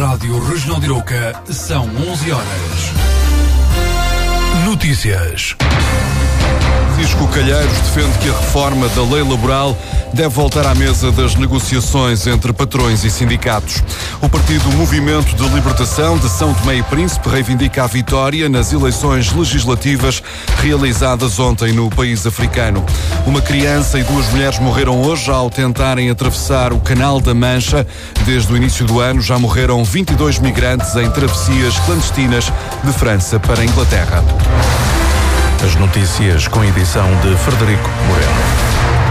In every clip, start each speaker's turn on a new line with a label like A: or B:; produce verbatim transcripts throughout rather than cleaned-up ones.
A: Rádio Regional de Arouca, são onze horas. Notícias.
B: Francisco Calheiros defende que a reforma da lei laboral deve voltar à mesa das negociações entre patrões e sindicatos. O partido Movimento de Libertação de São Tomé e Príncipe reivindica a vitória nas eleições legislativas realizadas ontem no país africano. Uma criança e duas mulheres morreram hoje ao tentarem atravessar o Canal da Mancha. Desde o início do ano já morreram vinte e dois migrantes em travessias clandestinas de França para a Inglaterra.
C: As notícias com edição de Frederico Moreno.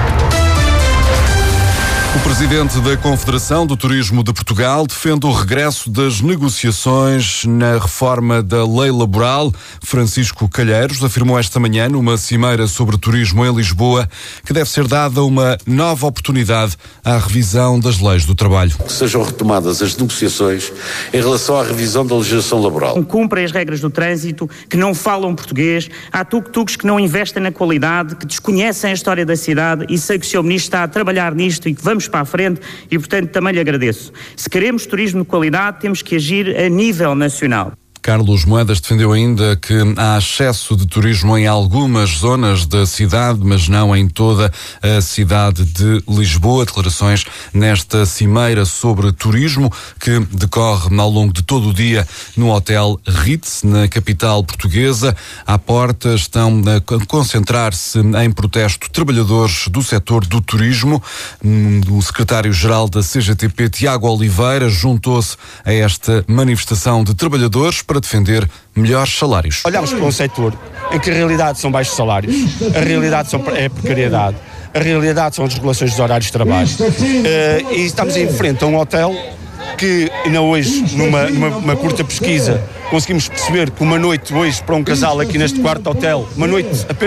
B: O presidente da Confederação do Turismo de Portugal defende o regresso das negociações na reforma da lei laboral. Francisco Calheiros afirmou esta manhã numa cimeira sobre turismo em Lisboa que deve ser dada uma nova oportunidade à revisão das leis do trabalho.
D: Que sejam retomadas as negociações em relação à revisão da legislação laboral.
E: Não cumprem as regras do trânsito, que não falam português, há tuk-tuks que não investem na qualidade, que desconhecem a história da cidade, e sei que o senhor Ministro está a trabalhar nisto e que vamos para a frente e, portanto, também lhe agradeço. Se queremos turismo de qualidade, temos que agir a nível nacional.
B: Carlos Moedas defendeu ainda que há excesso de turismo em algumas zonas da cidade, mas não em toda a cidade de Lisboa. Declarações nesta cimeira sobre turismo que decorre ao longo de todo o dia no Hotel Ritz, na capital portuguesa. À porta estão a concentrar-se em protesto trabalhadores do setor do turismo. O secretário-geral da C G T P, Tiago Oliveira, juntou-se a esta manifestação de trabalhadores para defender melhores salários.
F: Olhamos para um setor em que a realidade são baixos salários, a realidade são, é a precariedade, a realidade são as regulações dos horários de trabalho. Uh, e estamos em frente a um hotel que, ainda hoje, numa, numa curta pesquisa, conseguimos perceber que uma noite hoje para um casal aqui neste quarto hotel, uma noite apenas